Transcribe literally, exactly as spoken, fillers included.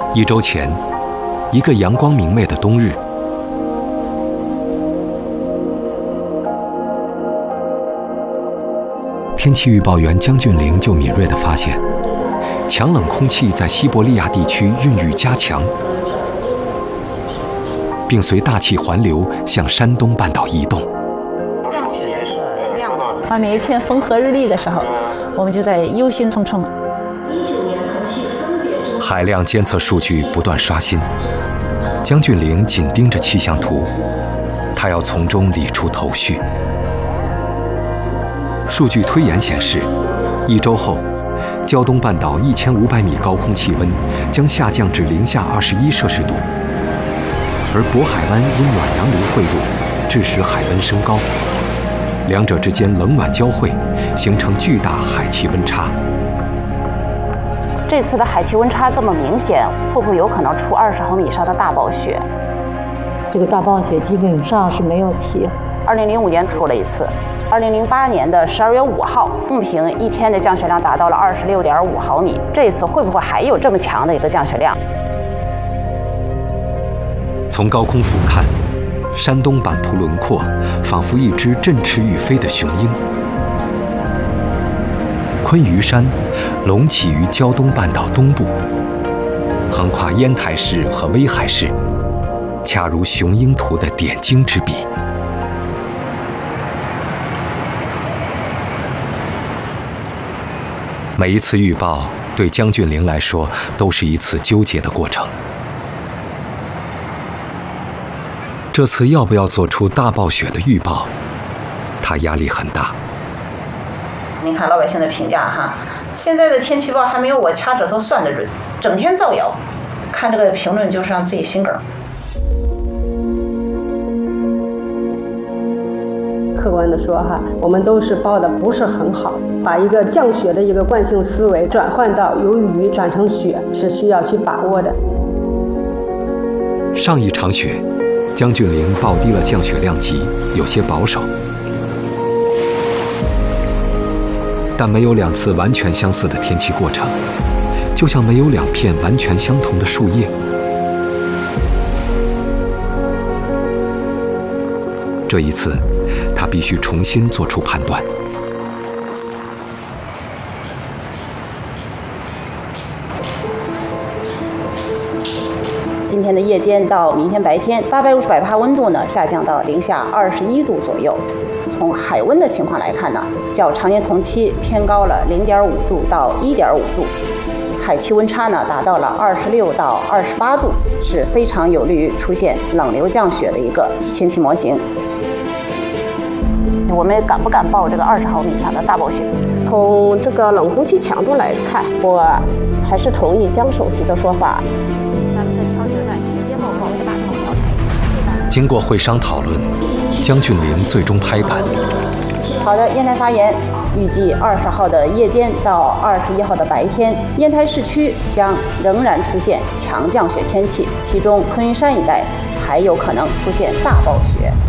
一周前，一个阳光明媚的冬日，天气预报员江俊玲就敏锐地发现，强冷空气在西伯利亚地区孕育加强，并随大气环流向山东半岛移动。 降雪的这个量，外面一片风和日丽的时候，我们就在忧心忡忡。 海量监测数据不断刷新，江俊玲紧盯着气象图，他要从中理出头绪。数据推演显示，一周后，胶东半岛一千五百米高空气温将下降至零下二十一摄氏度，而渤海湾因暖洋流汇入，致使海温升高，两者之间冷暖交汇，形成巨大海气温差。 这次的海气温差这么明显，会不会有可能出二十毫米以上的大暴雪？ 这个大暴雪基本上是没有提。 二零零五年出了一次，二零零八年的十二月五号，贡平一天的降雪量达到了二十六点五毫米。这次会不会还有这么强的一个降雪量？ 从高空俯瞰，山东版图轮廓仿佛一只振翅欲飞的雄鹰。昆鱼山隆起于胶东半岛东部，横跨烟台市和威海市，恰如雄鹰图的点睛之笔。每一次预报对江俊玲来说都是一次纠结的过程。这次要不要做出大暴雪的预报，他压力很大。 您看老百姓的评价哈，现在的天气预报还没有我掐指头算的准，整天造谣，看这个评论就是让自己心梗。 客观的说哈，我们都是报的不是很好，把一个降雪的一个惯性思维转换到由雨转成雪，是需要去把握的。 上一场雪，江俊玲报低了降雪量级，有些保守。但没有两次完全相似的天气过程，就像没有两片完全相同的树叶。这一次，他必须重新做出判断。 今天的夜间到明天白天，八百五十百帕温度呢下降到零下二十一度左右。从海温的情况来看呢，较常年同期偏高了零点五度到一点五度，海气温差呢达到了二十六到二十八度，是非常有利于出现冷流降雪的一个天气模型。我们敢不敢报这个二十毫米以上的大暴雪？ 从这个冷空气强度来看，我还是同意江首席的说法。 咱们在调整站直接报告大套标准。 经过会商讨论，江俊玲最终拍板。 好的，烟台发言，预计二十号的夜间到二十一号的白天，烟台市区将仍然出现强降雪天气，其中昆云山一带还有可能出现大暴雪。